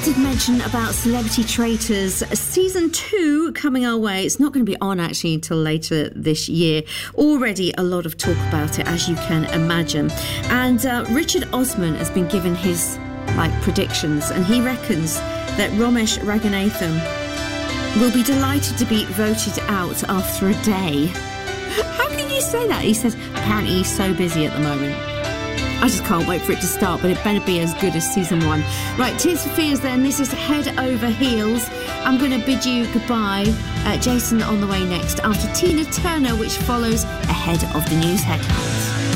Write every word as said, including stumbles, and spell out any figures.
did mention about Celebrity Traitors. Season two coming our way. It's not going to be on actually until later this year. Already a lot of talk about it, as you can imagine. And uh, Richard Osman has been given his like predictions, and he reckons that Romesh Ranganathan will be delighted to be voted out after a day. How can you say that? He says apparently he's so busy at the moment. I just can't wait for it to start, but it better be as good as season one. Right, Tears for Fears then. This is Head Over Heels. I'm going to bid you goodbye. Uh, Jason on the way next after Tina Turner, which follows ahead of the news headlines.